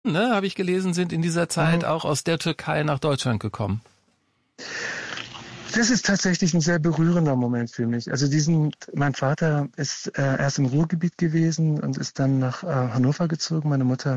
Frauen, ne, habe ich gelesen, sind in dieser Zeit auch aus der Türkei nach Deutschland gekommen. Das ist tatsächlich ein sehr berührender Moment für mich. Also mein Vater ist erst im Ruhrgebiet gewesen und ist dann nach Hannover gezogen. Meine Mutter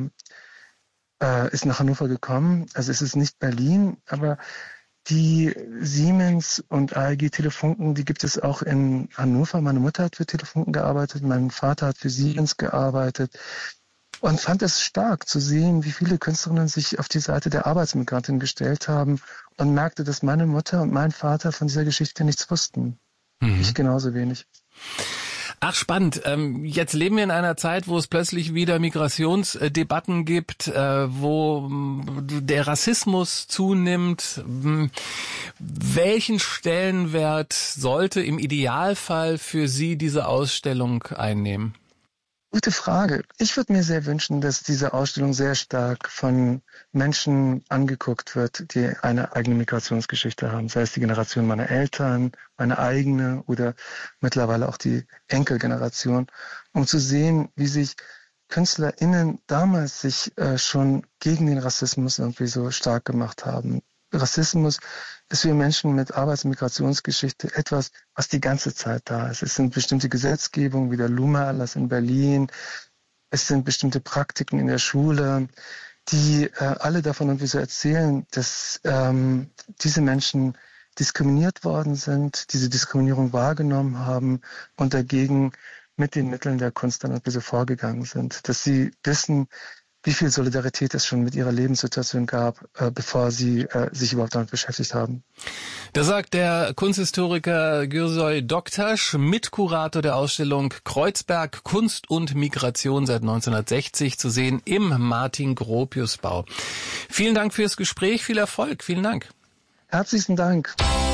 ist nach Hannover gekommen. Also es ist nicht Berlin, aber die Siemens und AEG Telefunken, die gibt es auch in Hannover. Meine Mutter hat für Telefunken gearbeitet, mein Vater hat für Siemens gearbeitet. Und fand es stark zu sehen, wie viele Künstlerinnen sich auf die Seite der Arbeitsmigrantin gestellt haben und merkte, dass meine Mutter und mein Vater von dieser Geschichte nichts wussten. Ich genauso wenig. Ach, spannend. Jetzt leben wir in einer Zeit, wo es plötzlich wieder Migrationsdebatten gibt, wo der Rassismus zunimmt. Welchen Stellenwert sollte im Idealfall für Sie diese Ausstellung einnehmen? Gute Frage. Ich würde mir sehr wünschen, dass diese Ausstellung sehr stark von Menschen angeguckt wird, die eine eigene Migrationsgeschichte haben. Sei es die Generation meiner Eltern, meine eigene oder mittlerweile auch die Enkelgeneration, um zu sehen, wie sich KünstlerInnen damals sich schon gegen den Rassismus irgendwie so stark gemacht haben. Rassismus ist für Menschen mit Arbeits- und Migrationsgeschichte etwas, was die ganze Zeit da ist. Es sind bestimmte Gesetzgebungen wie der Luma-Erlass in Berlin. Es sind bestimmte Praktiken in der Schule, die alle davon irgendwie so erzählen, dass diese Menschen diskriminiert worden sind, diese Diskriminierung wahrgenommen haben und dagegen mit den Mitteln der Kunst dann irgendwie so vorgegangen sind. Dass sie wissen, wie viel Solidarität es schon mit ihrer Lebenssituation gab, bevor sie sich überhaupt damit beschäftigt haben. Das sagt der Kunsthistoriker Gürsoy Doktaş, Mitkurator der Ausstellung Kreuzberg Kunst und Migration seit 1960, zu sehen im Martin-Gropius-Bau. Vielen Dank fürs Gespräch, viel Erfolg, vielen Dank. Herzlichen Dank.